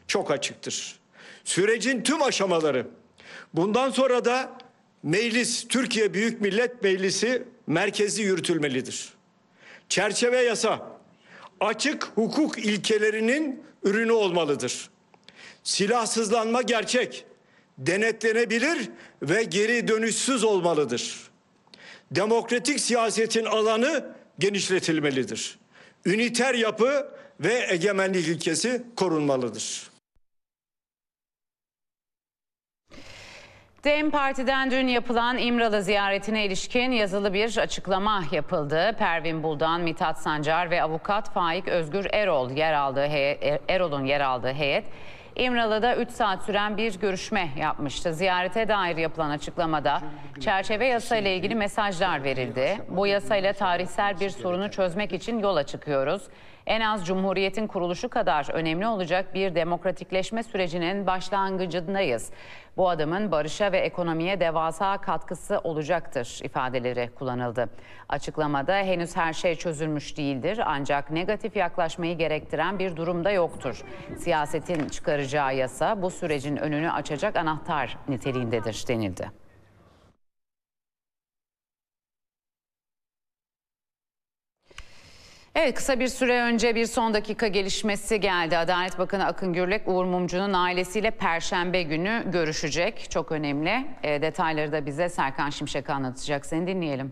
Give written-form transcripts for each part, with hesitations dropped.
çok açıktır. Sürecin tüm aşamaları, bundan sonra da meclis, Türkiye Büyük Millet Meclisi merkezi yürütülmelidir. Çerçeve yasa, açık hukuk ilkelerinin ürünü olmalıdır. Silahsızlanma gerçek, denetlenebilir ve geri dönüşsüz olmalıdır. Demokratik siyasetin alanı genişletilmelidir. Üniter yapı ve egemenlik ilkesi korunmalıdır. DEM Parti'den dün yapılan İmralı ziyaretine ilişkin yazılı bir açıklama yapıldı. Pervin Buldan, Mithat Sancar ve avukat Faik Özgür Erol'un yer aldığı heyet İmralı'da 3 saat süren bir görüşme yapmıştı. Ziyarete dair yapılan açıklamada çerçeve yasa ile ilgili mesajlar verildi. Bu yasayla tarihsel bir sorunu çözmek için yola çıkıyoruz. En az Cumhuriyet'in kuruluşu kadar önemli olacak bir demokratikleşme sürecinin başlangıcındayız. Bu adımın barışa ve ekonomiye devasa katkısı olacaktır ifadeleri kullanıldı. Açıklamada henüz her şey çözülmüş değildir ancak negatif yaklaşmayı gerektiren bir durumda yoktur. Siyasetin çıkaracağı yasa bu sürecin önünü açacak anahtar niteliğindedir denildi. Evet, kısa bir süre önce bir son dakika gelişmesi geldi. Adalet Bakanı Akın Gürlek, Uğur Mumcu'nun ailesiyle Perşembe günü görüşecek. Çok önemli. Detayları da bize Serkan Şimşek anlatacak. Seni dinleyelim.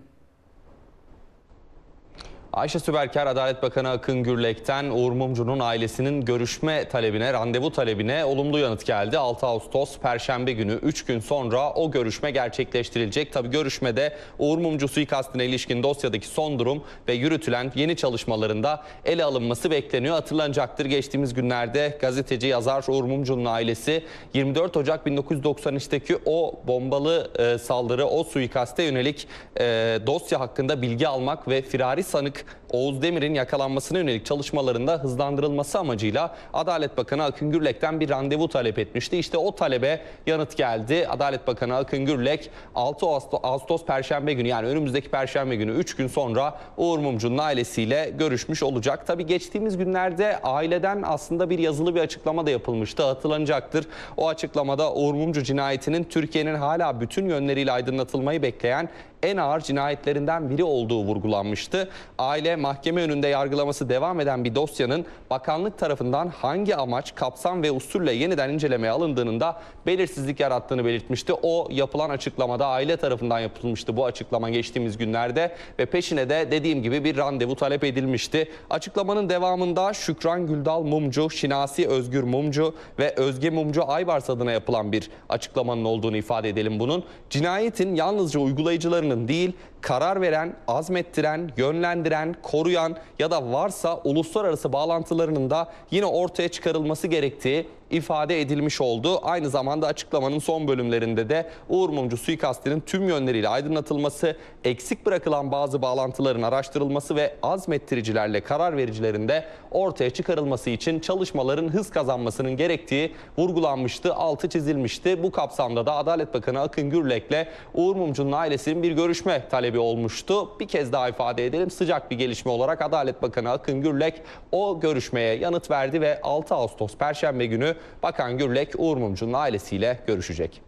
Ayşe Süberker, Adalet Bakanı Akın Gürlek'ten Uğur Mumcu'nun ailesinin görüşme talebine, randevu talebine olumlu yanıt geldi. 6 Ağustos Perşembe günü 3 gün sonra o görüşme gerçekleştirilecek. Tabii görüşmede Uğur Mumcu suikastine ilişkin dosyadaki son durum ve yürütülen yeni çalışmalarında ele alınması bekleniyor. Hatırlanacaktır, geçtiğimiz günlerde gazeteci yazar Uğur Mumcu'nun ailesi 24 Ocak 1993'teki o bombalı saldırı, o suikaste yönelik dosya hakkında bilgi almak ve firari sanık Oğuz Demir'in yakalanmasına yönelik çalışmalarında hızlandırılması amacıyla Adalet Bakanı Akın Gürlek'ten bir randevu talep etmişti. İşte o talebe yanıt geldi. Adalet Bakanı Akın Gürlek 6 Ağustos Perşembe günü, yani önümüzdeki Perşembe günü 3 gün sonra Uğur Mumcu'nun ailesiyle görüşmüş olacak. Tabii geçtiğimiz günlerde aileden aslında bir yazılı bir açıklama da yapılmıştı. Hatırlanacaktır. O açıklamada Uğur Mumcu cinayetinin Türkiye'nin hala bütün yönleriyle aydınlatılmayı bekleyen en ağır cinayetlerinden biri olduğu vurgulanmıştı. Aile mahkeme önünde yargılaması devam eden bir dosyanın bakanlık tarafından hangi amaç, kapsam ve usulle yeniden incelemeye alındığının da belirsizlik yarattığını belirtmişti. O yapılan açıklamada aile tarafından yapılmıştı bu açıklama geçtiğimiz günlerde ve peşine de dediğim gibi bir randevu talep edilmişti. Açıklamanın devamında Şükran Güldal Mumcu, Şinasi Özgür Mumcu ve Özge Mumcu Aybars adına yapılan bir açıklamanın olduğunu ifade edelim bunun. Cinayetin yalnızca uygulayıcılarının değil, karar veren, azmettiren, yönlendiren, koruyan ya da varsa uluslararası bağlantılarının da yine ortaya çıkarılması gerektiği ifade edilmiş oldu. Aynı zamanda açıklamanın son bölümlerinde de Uğur Mumcu suikastinin tüm yönleriyle aydınlatılması, eksik bırakılan bazı bağlantıların araştırılması ve azmettiricilerle karar vericilerin de ortaya çıkarılması için çalışmaların hız kazanmasının gerektiği vurgulanmıştı, altı çizilmişti. Bu kapsamda da Adalet Bakanı Akın Gürlek'le Uğur Mumcu'nun ailesinin bir görüşme talebi olmuştu. Bir kez daha ifade edelim, sıcak bir gelişme olarak Adalet Bakanı Akın Gürlek o görüşmeye yanıt verdi ve 6 Ağustos Perşembe günü Bakan Gürlek Uğur Mumcu'nun ailesiyle görüşecek.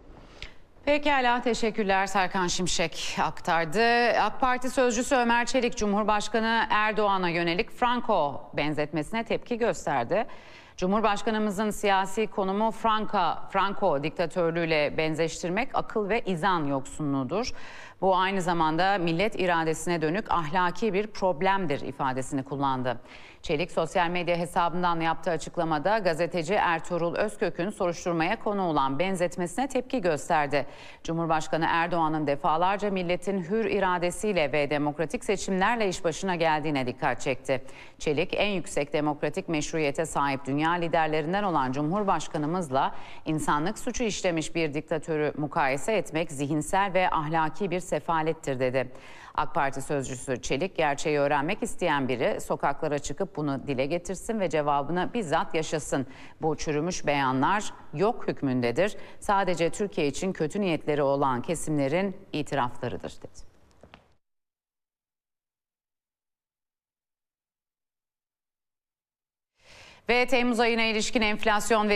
Pekala, teşekkürler. Serkan Şimşek aktardı. AK Parti sözcüsü Ömer Çelik, Cumhurbaşkanı Erdoğan'a yönelik Franco benzetmesine tepki gösterdi. Cumhurbaşkanımızın siyasi konumu Franco diktatörlüğüyle benzeştirmek akıl ve izan yoksunluğudur. Bu aynı zamanda millet iradesine dönük ahlaki bir problemdir ifadesini kullandı. Çelik sosyal medya hesabından yaptığı açıklamada gazeteci Ertuğrul Özkök'ün soruşturmaya konu olan benzetmesine tepki gösterdi. Cumhurbaşkanı Erdoğan'ın defalarca milletin hür iradesiyle ve demokratik seçimlerle iş başına geldiğine dikkat çekti. Çelik, en yüksek demokratik meşruiyete sahip dünya liderlerinden olan Cumhurbaşkanımızla insanlık suçu işlemiş bir diktatörü mukayese etmek zihinsel ve ahlaki bir sefalettir dedi. AK Parti sözcüsü Çelik, gerçeği öğrenmek isteyen biri sokaklara çıkıp bunu dile getirsin ve cevabını bizzat yaşasın. Bu çürümüş beyanlar yok hükmündedir. Sadece Türkiye için kötü niyetleri olan kesimlerin itiraflarıdır dedi. Ve Temmuz ayına ilişkin enflasyon ve